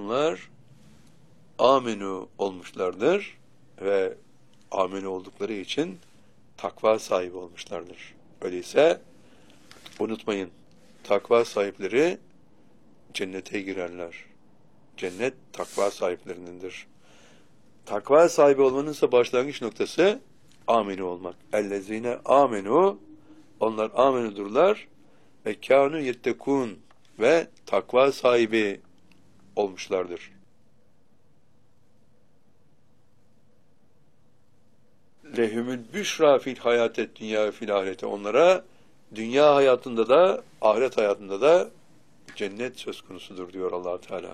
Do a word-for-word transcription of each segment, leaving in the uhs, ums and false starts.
onlar amenu olmuşlardır ve amenu oldukları için takva sahibi olmuşlardır. Öyleyse unutmayın, takva sahipleri cennete girerler. Cennet takva sahiplerindendir. Takva sahibi olmanın ise başlangıç noktası amenu olmak. Ellezine amenu, onlar amenudurlar ve kânu yettekûn ve takva sahibi olmuşlardır. Lehumül büşra fil hayatet dünya ve fil ahirete, onlara dünya hayatında da ahiret hayatında da cennet söz konusudur diyor Allah Teala.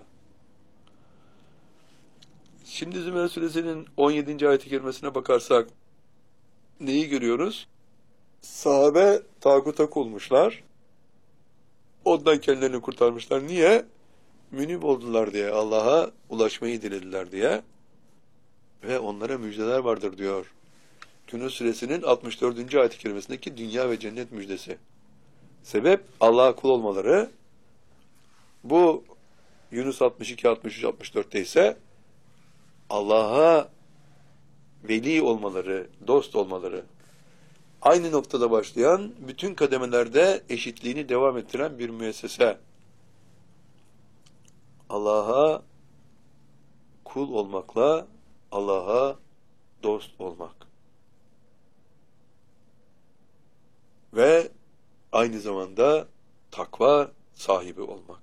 Şimdi Zümer Suresinin on yedinci ayet-i kerimesine bakarsak neyi görüyoruz? Sahabe tağuta kulmuşlar. Ondan kendilerini kurtarmışlar. Niye? Münib oldular diye, Allah'a ulaşmayı dilediler diye. Ve onlara müjdeler vardır diyor. Yunus Suresinin altmış dördüncü ayet-i kerimesindeki dünya ve cennet müjdesi. Sebep Allah'a kul olmaları. Bu Yunus altmış iki, altmış üç, altmış dörtte ise Allah'a veli olmaları, dost olmaları. Aynı noktada başlayan, bütün kademelerde eşitliğini devam ettiren bir müessese. Allah'a kul olmakla Allah'a dost olmak. Ve aynı zamanda takva sahibi olmak.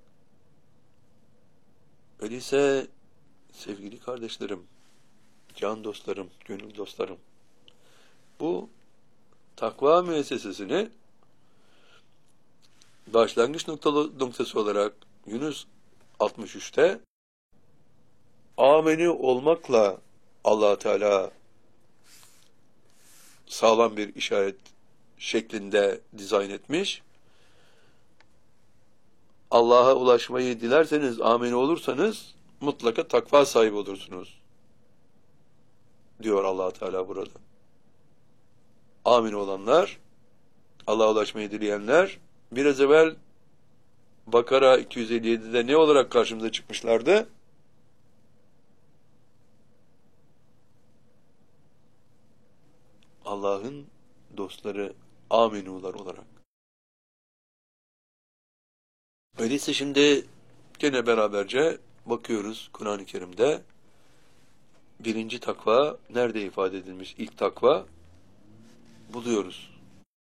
Öyleyse sevgili kardeşlerim, can dostlarım, gönül dostlarım, bu takva müessesesini başlangıç noktalı, noktası olarak Yunus altmış üçte ameni olmakla Allah Teala sağlam bir işaret şeklinde dizayn etmiş. Allah'a ulaşmayı dilerseniz, ameni olursanız mutlaka takva sahibi olursunuz diyor Allah Teala burada. Amin olanlar, Allah'a ulaşmayı dileyenler, biraz evvel Bakara iki yüz elli yedi'de ne olarak karşımıza çıkmışlardı? Allah'ın dostları, aminular olarak. Öyleyse şimdi gene beraberce bakıyoruz Kur'an-ı Kerim'de birinci takva nerede ifade edilmiş? İlk takva buluyoruz.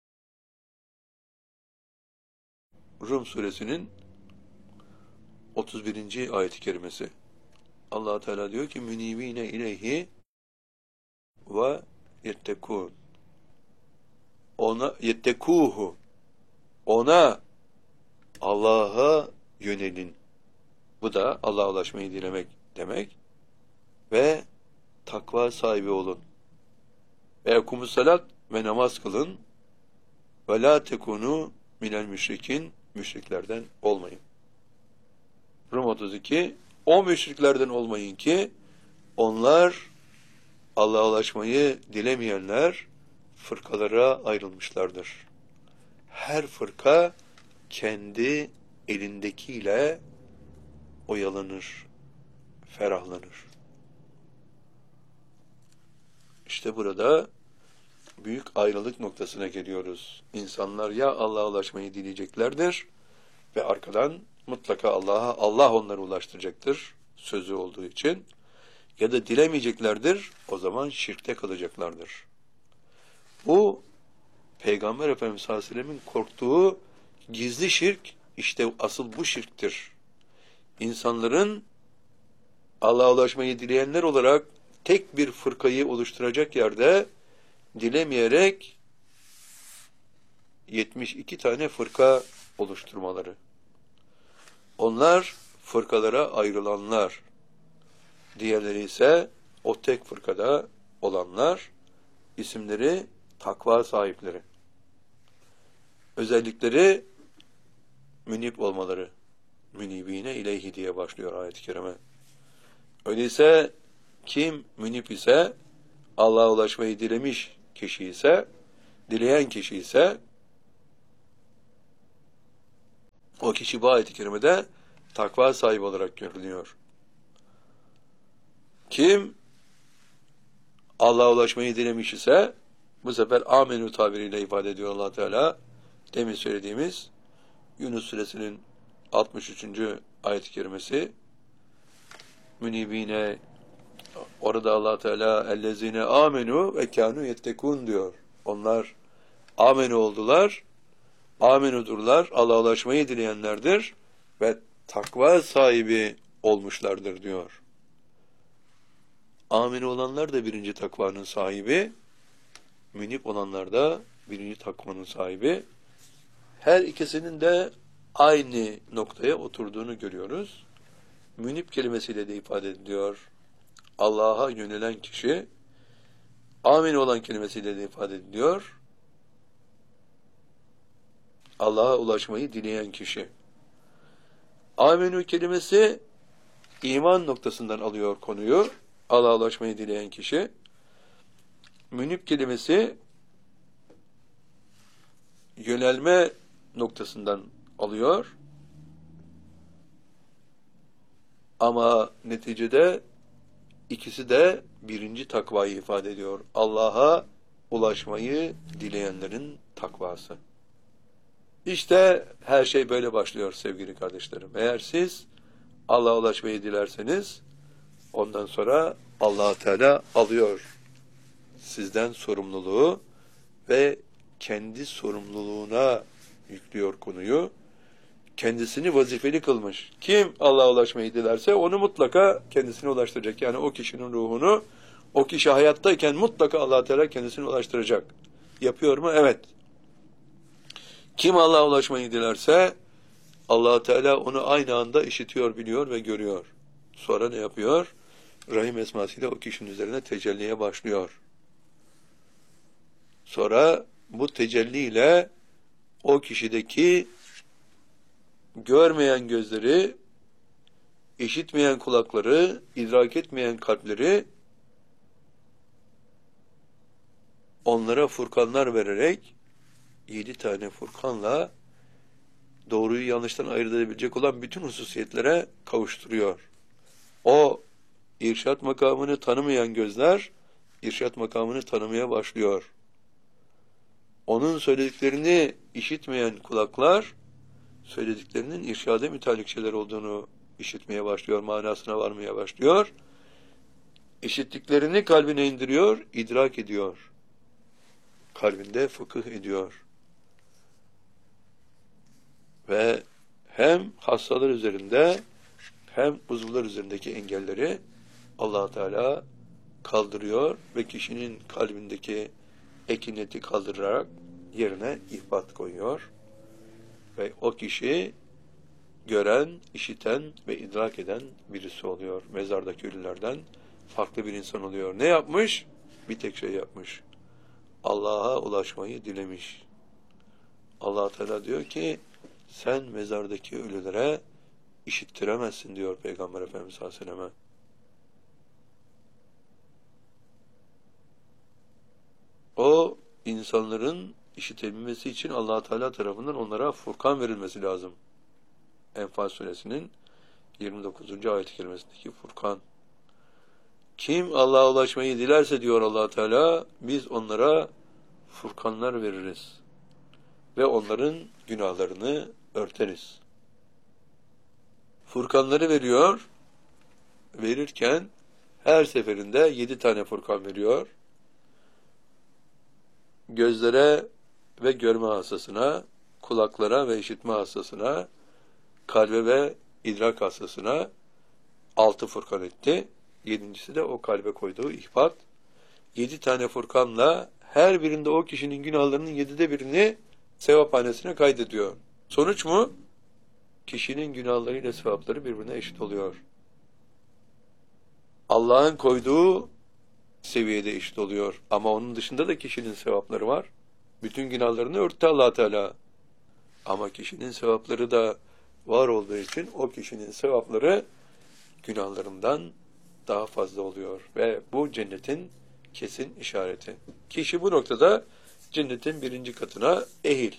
Rum suresinin otuz birinci ayet-i kerimesi. Allah Teala diyor ki münibine ileyhi ve yettekûn. Ona yettekuhu. Ona, Allah'a yönelin. Bu da Allah'a ulaşmayı dilemek demek. Ve takva sahibi olun. Ve ekumus salat ve namaz kılın. Ve la tekunu minel müşrikin, müşriklerden olmayın. Rum otuz iki, o müşriklerden olmayın ki onlar Allah'a ulaşmayı dilemeyenler fırkalara ayrılmışlardır. Her fırka kendi elindekiyle oyalanır, ferahlanır. İşte burada büyük ayrılık noktasına geliyoruz. İnsanlar ya Allah'a ulaşmayı dileyeceklerdir ve arkadan mutlaka Allah'a, Allah onları ulaştıracaktır sözü olduğu için, ya da dilemeyeceklerdir, o zaman şirkte kalacaklardır. Bu Peygamber Efendimiz sallallahu aleyhi ve sellem'in korktuğu gizli şirk, işte asıl bu şirktir. İnsanların Allah'a ulaşmayı dileyenler olarak tek bir fırkayı oluşturacak yerde dilemeyerek yetmiş iki tane fırka oluşturmaları. Onlar fırkalara ayrılanlar. Diğerleri ise o tek fırkada olanlar, isimleri takva sahipleri. Özellikleri münib olmaları. Münibine ileyhi diye başlıyor ayet-i kerime. Öyleyse kim münib ise, Allah'a ulaşmayı dilemiş kişi ise, dileyen kişi ise, o kişi bu ayet-i kerimede takva sahibi olarak görülüyor. Kim Allah'a ulaşmayı dilemiş ise bu sefer amenü tabiriyle ifade ediyor Allah Teala. Demin söylediğimiz Yunus suresinin altmış üçüncü ayet-i kerimesi. Münibine, orada Allah Teala ellezine amenu ve kanu yettekun diyor. Onlar amenu oldular, amenudurlar, Allah'a ulaşmayı dileyenlerdir ve takva sahibi olmuşlardır diyor. Amenu olanlar da birinci takvanın sahibi, münip olanlar da birinci takvanın sahibi. Her ikisinin de aynı noktaya oturduğunu görüyoruz. Münip kelimesiyle de ifade ediliyor. Allah'a yönelen kişi, amin olan kelimesiyle de ifade ediliyor. Allah'a ulaşmayı dileyen kişi. Amenü kelimesi iman noktasından alıyor konuyu. Allah'a ulaşmayı dileyen kişi. Münip kelimesi yönelme noktasından alıyor. Ama neticede ikisi de birinci takvayı ifade ediyor. Allah'a ulaşmayı dileyenlerin takvası. İşte her şey böyle başlıyor sevgili kardeşlerim. Eğer siz Allah'a ulaşmayı dilerseniz ondan sonra Allah Teala alıyor sizden sorumluluğu ve kendi sorumluluğuna yüklüyor konuyu. Kendisini vazifeli kılmış. Kim Allah'a ulaşmayı dilerse onu mutlaka kendisine ulaştıracak. Yani o kişinin ruhunu, o kişi hayattayken mutlaka Allah Teala kendisine ulaştıracak. Yapıyor mu? Evet. Kim Allah'a ulaşmayı dilerse Allah Teala onu aynı anda işitiyor, biliyor ve görüyor. Sonra ne yapıyor? Rahim esmasıyla o kişinin üzerine tecelliye başlıyor. Sonra bu tecelliyle o kişideki görmeyen gözleri, işitmeyen kulakları, idrak etmeyen kalpleri onlara furkanlar vererek yedi tane furkanla doğruyu yanlıştan ayırt edebilecek olan bütün hususiyetlere kavuşturuyor. O irşat makamını tanımayan gözler, irşat makamını tanımaya başlıyor. Onun söylediklerini işitmeyen kulaklar, söylediklerinin irşade mütalik şeyler olduğunu işitmeye başlıyor, manasına varmaya başlıyor. İşittiklerini kalbine indiriyor, idrak ediyor. Kalbinde fıkıh ediyor. Ve hem hastalar üzerinde hem uzuvlar üzerindeki engelleri Allah Teala kaldırıyor ve kişinin kalbindeki ekineti kaldırarak yerine ihbat koyuyor. Ve o kişi gören, işiten ve idrak eden birisi oluyor. Mezardaki ölülerden farklı bir insan oluyor. Ne yapmış? Bir tek şey yapmış. Allah'a ulaşmayı dilemiş. Allah Teala diyor ki sen mezardaki ölülere işittiremezsin diyor Peygamber Efendimiz sallallahu aleyhi ve selleme. O insanların işitebilmesi için Allah Teala tarafından onlara Furkan verilmesi lazım. Enfal suresinin yirmi dokuzuncu ayet-i kerimesindeki Furkan. Kim Allah'a ulaşmayı dilerse diyor Allah Teala, biz onlara Furkanlar veririz ve onların günahlarını örteriz. Furkanları veriyor, verirken her seferinde yedi tane Furkan veriyor. Gözlere ve görme hassasına, kulaklara ve işitme hassasına, kalbe ve idrak hassasına altı Furkan etti. Yedincisi de o kalbe koyduğu ihbat. Yedi tane Furkanla her birinde o kişinin günahlarının yedide birini sevaphanesine kaydediyor. Sonuç mu? Kişinin günahlarıyla sevapları birbirine eşit oluyor. Allah'ın koyduğu seviyede eşit oluyor. Ama onun dışında da kişinin sevapları var. Bütün günahlarını örttü Allah Teala. Ama kişinin sevapları da var olduğu için o kişinin sevapları günahlarından daha fazla oluyor. Ve bu cennetin kesin işareti. Kişi bu noktada cennetin birinci katına ehil.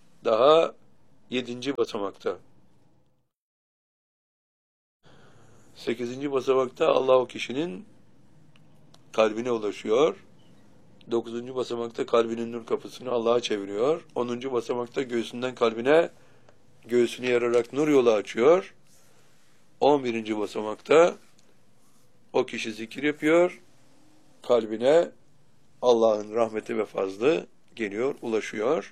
Daha yedinci basamakta. Sekizinci basamakta Allah o kişinin kalbine ulaşıyor. Dokuzuncu basamakta kalbinin nur kapısını Allah'a çeviriyor. Onuncu basamakta göğsünden kalbine, göğsünü yararak nur yolu açıyor. On birinci basamakta o kişi zikir yapıyor. Kalbine Allah'ın rahmeti ve fazlı geliyor, ulaşıyor.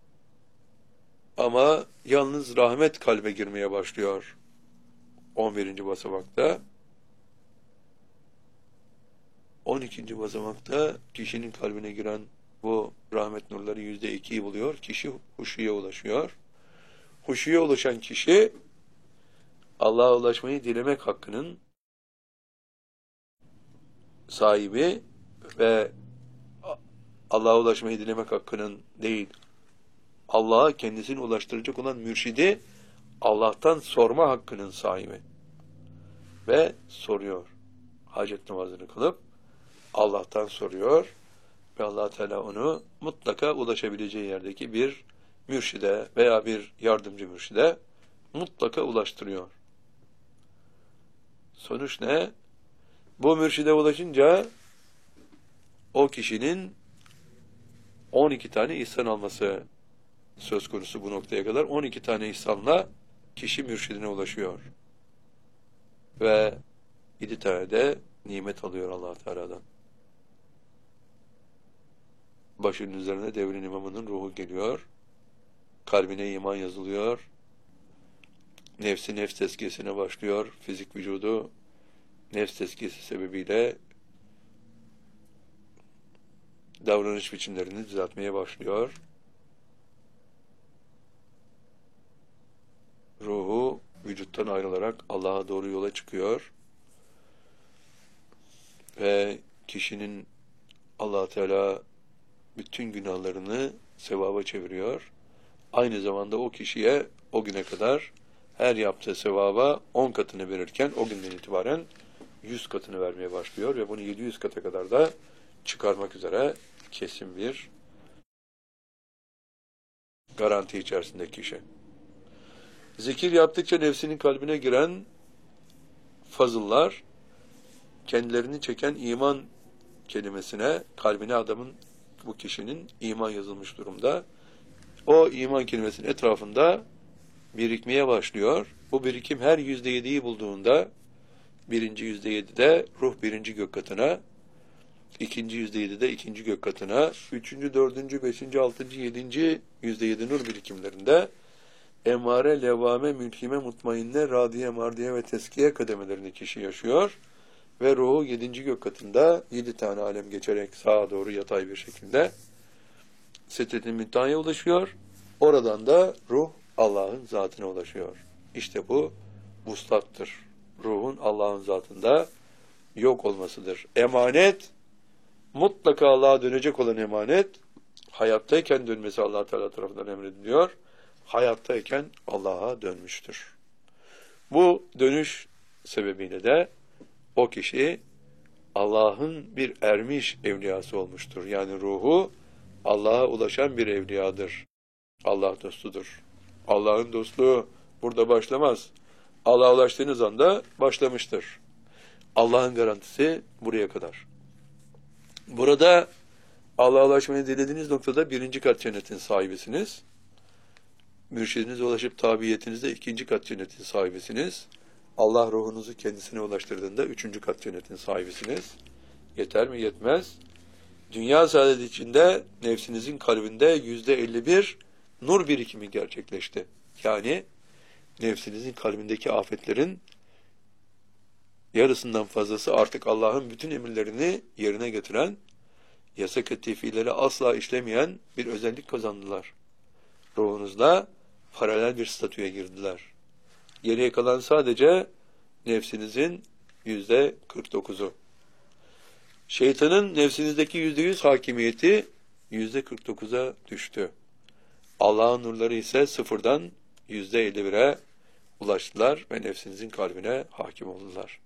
Ama yalnız rahmet kalbe girmeye başlıyor. On birinci basamakta. On ikinci basamakta kişinin kalbine giren bu rahmet nurları yüzde ikiyi buluyor. Kişi huşuya ulaşıyor. Huşuya ulaşan kişi Allah'a ulaşmayı dilemek hakkının sahibi ve Allah'a ulaşmayı dilemek hakkının değil, Allah'a kendisini ulaştıracak olan mürşidi Allah'tan sorma hakkının sahibi. Ve soruyor. Hacet namazını kılıp Allah'tan soruyor ve Allah Teala onu mutlaka ulaşabileceği yerdeki bir mürşide veya bir yardımcı mürşide mutlaka ulaştırıyor. Sonuç ne? Bu mürşide ulaşınca o kişinin on iki tane ihsan alması söz konusu bu noktaya kadar. on iki tane ihsanla kişi mürşidine ulaşıyor. Ve yedi tane de nimet alıyor Allah Teala'dan. Başının üzerine devrin imamının ruhu geliyor. Kalbine iman yazılıyor. Nefsi nefs tezkiyesine başlıyor. Fizik vücudu nefs tezkiyesi sebebiyle davranış biçimlerini düzeltmeye başlıyor. Ruhu vücuttan ayrılarak Allah'a doğru yola çıkıyor. Ve kişinin Allah Teala bütün günahlarını sevaba çeviriyor. Aynı zamanda o kişiye o güne kadar her yaptığı sevaba on katını verirken o günden itibaren yüz katını vermeye başlıyor ve bunu yedi yüz kata kadar da çıkarmak üzere kesin bir garanti içerisinde kişi. Zikir yaptıkça nefsinin kalbine giren fazıllar kendilerini çeken iman kelimesine, kalbine adamın, bu kişinin iman yazılmış durumda. O iman kelimesinin etrafında birikmeye başlıyor. Bu birikim her yüzde yediyi bulduğunda birinci yüzde yedide ruh birinci gök katına, ikinci yüzde yedide ikinci gök katına, üçüncü, dördüncü, beşinci, altıncı, yedinci yüzde yedi nur birikimlerinde emmare, levvame, mülkime, mutmainne, radiye, mardiye ve teskiye kademelerini kişi yaşıyor. Ve ruhu yedinci gök katında yedi tane alem geçerek sağa doğru yatay bir şekilde Sidret-i Münteha'ya ulaşıyor. Oradan da ruh Allah'ın zatına ulaşıyor. İşte bu vuslattır. Ruhun Allah'ın zatında yok olmasıdır. Emanet, mutlaka Allah'a dönecek olan emanet, hayattayken dönmesi Allah Teala tarafından emrediliyor. Hayattayken Allah'a dönmüştür. Bu dönüş sebebiyle de o kişi Allah'ın bir ermiş evliyası olmuştur. Yani ruhu Allah'a ulaşan bir evliyadır. Allah dostudur. Allah'ın dostluğu burada başlamaz. Allah'a ulaştığınız anda başlamıştır. Allah'ın garantisi buraya kadar. Burada Allah'a ulaşmayı dilediğiniz noktada birinci kat cennetin sahibisiniz. Mürşidinize ulaşıp tabiiyetinizde ikinci kat cennetin sahibisiniz. Allah ruhunuzu kendisine ulaştırdığında üçüncü kat cennetin sahibisiniz. Yeter mi? Yetmez. Dünya saadeti içinde nefsinizin kalbinde yüzde elli bir nur birikimi gerçekleşti. Yani nefsinizin kalbindeki afetlerin yarısından fazlası artık Allah'ın bütün emirlerini yerine getiren, yasak ettiği fiilleri asla işlemeyen bir özellik kazandılar. Ruhunuzda paralel bir statüye girdiler. Geriye kalan sadece nefsinizin yüzde kırk dokuzu. Şeytanın nefsinizdeki yüzde yüz hakimiyeti yüzde kırk dokuza düştü. Allah'ın nurları ise sıfırdan yüzde elli bire ulaştılar ve nefsinizin kalbine hakim oldular.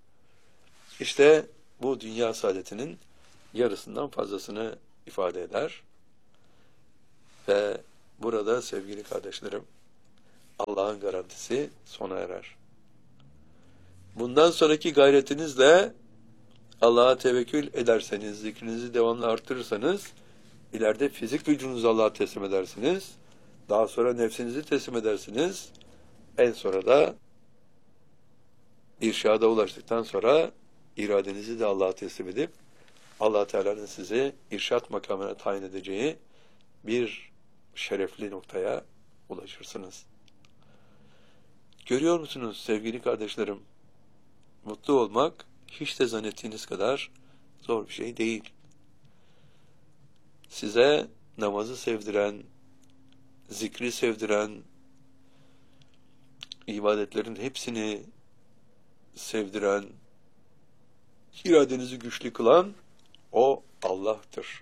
İşte bu dünya saadetinin yarısından fazlasını ifade eder. Ve burada sevgili kardeşlerim, Allah'ın garantisi sona erer. Bundan sonraki gayretinizle Allah'a tevekkül ederseniz, zikrinizi devamlı arttırırsanız, ileride fizik vücudunuzu Allah'a teslim edersiniz. Daha sonra nefsinizi teslim edersiniz. En sonra da irşada ulaştıktan sonra iradenizi de Allah'a teslim edip Allah Teala'nın sizi irşat makamına tayin edeceği bir şerefli noktaya ulaşırsınız. Görüyor musunuz sevgili kardeşlerim? Mutlu olmak hiç de zannettiğiniz kadar zor bir şey değil. Size namazı sevdiren, zikri sevdiren, ibadetlerin hepsini sevdiren, iradenizi güçlü kılan o Allah'tır.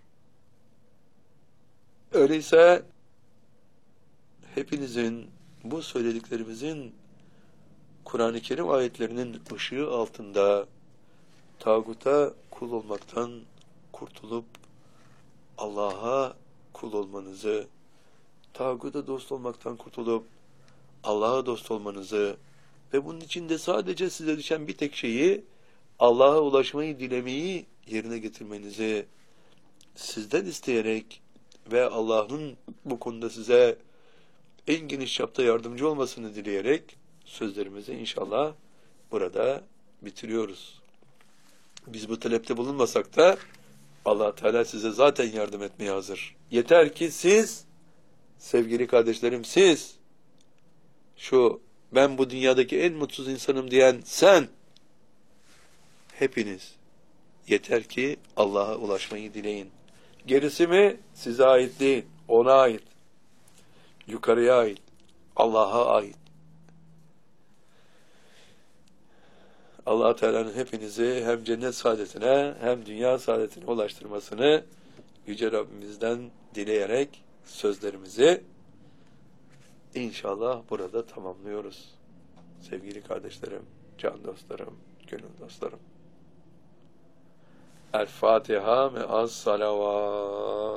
Öyleyse hepinizin bu söylediklerimizin Kur'an-ı Kerim ayetlerinin ışığı altında tağuta kul olmaktan kurtulup Allah'a kul olmanızı, tağuta dost olmaktan kurtulup Allah'a dost olmanızı ve bunun içinde sadece size düşen bir tek şeyi Allah'a ulaşmayı dilemeyi yerine getirmenizi sizden isteyerek ve Allah'ın bu konuda size en geniş çapta yardımcı olmasını dileyerek sözlerimizi inşallah burada bitiriyoruz. Biz bu talepte bulunmasak da Allah Teala size zaten yardım etmeye hazır. Yeter ki siz, sevgili kardeşlerim, siz, şu ben bu dünyadaki en mutsuz insanım diyen sen, hepiniz, yeter ki Allah'a ulaşmayı dileyin. Gerisi mi size ait değil, ona ait, yukarıya ait, Allah'a ait. Allah Teala'nın hepinizi hem cennet saadetine hem dünya saadetine ulaştırmasını Yüce Rabbimizden dileyerek sözlerimizi inşallah burada tamamlıyoruz. Sevgili kardeşlerim, can dostlarım, gönül dostlarım. El Fatiha ve az salavat.